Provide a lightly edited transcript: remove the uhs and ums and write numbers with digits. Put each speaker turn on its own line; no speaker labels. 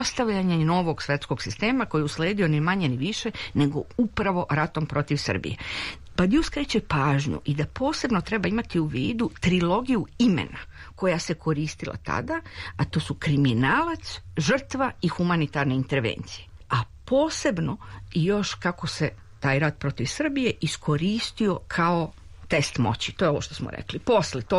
postavljanje novog svetskog sistema koji je usledio ni manje ni više nego upravo ratom protiv Srbije. Badiou skreće pažnju i da posebno treba imati u vidu trilogiju imena koja se koristila tada, a to su kriminalac, žrtva i humanitarne intervencije. A posebno još kako se taj rat protiv Srbije iskoristio kao test moći. To je ovo što smo rekli. Posle toga